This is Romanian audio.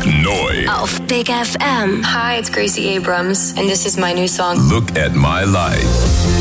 Neu auf Big FM. Hi, it's Gracie Abrams, and this is my new song. Look at My Life.